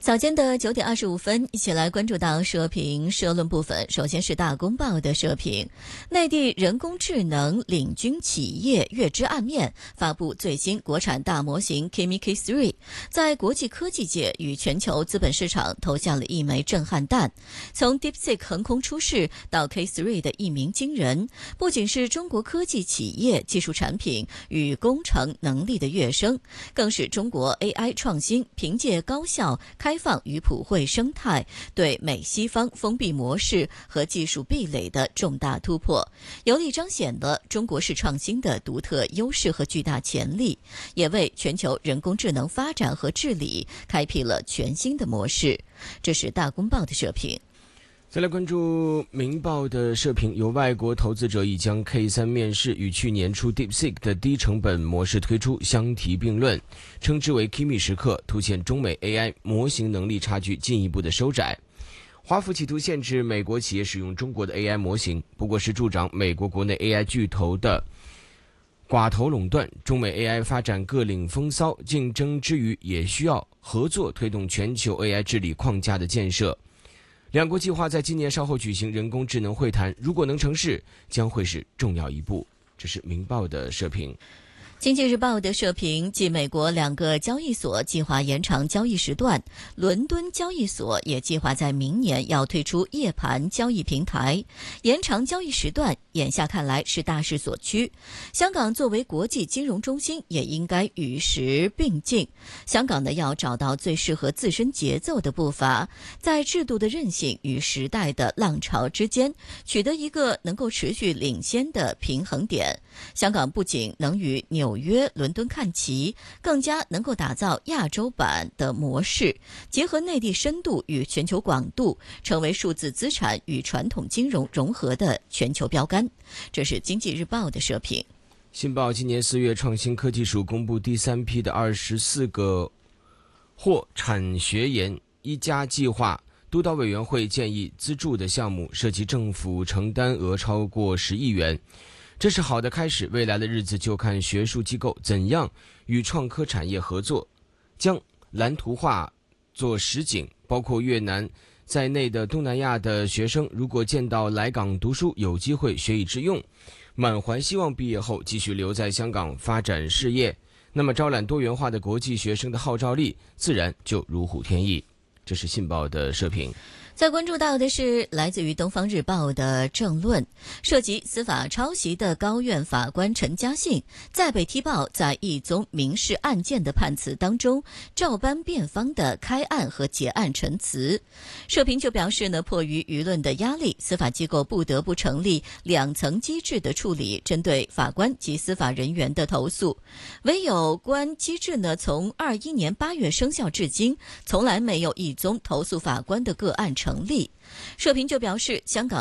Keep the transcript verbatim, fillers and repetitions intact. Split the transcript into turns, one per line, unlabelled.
早间的九点二十五分，一起来关注到社评社论部分。首先是大公报的社评，内地人工智能领军企业月之暗面发布最新国产大模型 Kimi K 三， 在国际科技界与全球资本市场投下了一枚震撼弹。从 DeepSeek 横空出世到 K 三 的一鸣惊人，不仅是中国科技企业技术产品与工程能力的跃升，更是中国 A I 创新凭借高效开放与普惠生态对美西方封闭模式和技术壁垒的重大突破，有力彰显了中国式创新的独特优势和巨大潜力，也为全球人工智能发展和治理开辟了全新的模式。这是大公报的社评。
再来关注明报的社评，有外国投资者已将 K 三 面试与去年初 DeepSeek 的低成本模式推出相提并论，称之为 Kimi 时刻，凸显中美 A I 模型能力差距进一步的收窄。华府企图限制美国企业使用中国的 A I 模型，不过是助长美国国内 A I 巨头的寡头垄断。中美 A I 发展各领风骚，竞争之余也需要合作推动全球 A I 治理框架的建设。两国计划在今年稍后举行人工智能会谈，如果能成事，将会是重要一步。这是明报的社评。
经济日报的社评，继美国两个交易所计划延长交易时段，伦敦交易所也计划在明年要推出夜盘交易平台，延长交易时段，眼下看来是大势所趋。香港作为国际金融中心，也应该与时并进。香港呢，要找到最适合自身节奏的步伐，在制度的韧性与时代的浪潮之间，取得一个能够持续领先的平衡点。香港不仅能与纽约、伦敦看齐，更加能够打造亚洲版的模式，结合内地深度与全球广度，成为数字资产与传统金融融合的全球标杆。这是经济日报的社评。
信报今年四月，创新科技署公布第三批的二十四个获产学研一加计划督导委员会建议资助的项目，涉及政府承担额超过十亿元。这是好的开始，未来的日子就看学术机构怎样与创科产业合作，将蓝图化做实景。包括越南在内的东南亚的学生，如果见到来港读书，有机会学以致用，满怀希望毕业后继续留在香港发展事业，那么招揽多元化的国际学生的号召力自然就如虎添翼。这是信报的社评。
再关注到的是来自于东方日报的政论，涉及司法抄袭的高院法官陈嘉信再被踢爆在一宗民事案件的判词当中照搬辩方的开案和结案陈词。社评就表示呢，迫于舆论的压力，司法机构不得不成立两层机制的处理针对法官及司法人员的投诉，唯有关机制呢，从二一年八月生效至今，从来没有一宗投诉法官的个案成立。社评就表示，香港